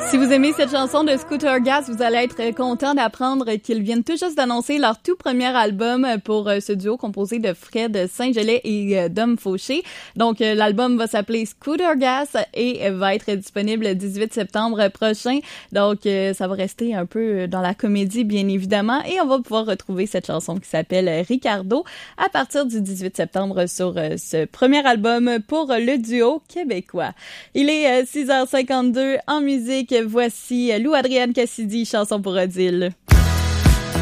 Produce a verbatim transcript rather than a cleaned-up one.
Si vous aimez cette chanson de Scooter Gas, vous allez être content d'apprendre qu'ils viennent tout juste d'annoncer leur tout premier album pour ce duo composé de Fred Saint-Gelais et Dom Fauché. Donc, l'album va s'appeler Scooter Gas et va être disponible le dix-huit septembre prochain. Donc, ça va rester un peu dans la comédie, bien évidemment. Et on va pouvoir retrouver cette chanson qui s'appelle Ricardo à partir du dix-huit septembre sur ce premier album pour le duo québécois. Il est six heures cinquante-deux en musique. Voici Lou Adrienne Cassidy, chanson pour Odile.